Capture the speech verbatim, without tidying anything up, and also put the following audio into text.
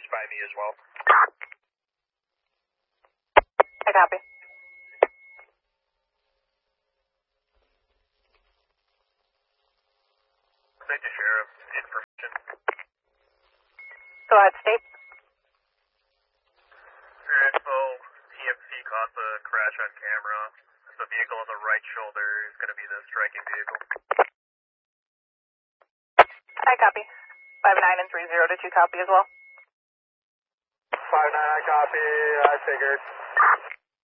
by me as well. I copy. Thank you, Sheriff. Information. Go ahead, State. Your info, P M C caught the crash on camera. The vehicle on the right shoulder is going to be the striking vehicle. I copy. five nine and three zero, did you copy as well? five nine, I copy. I figured.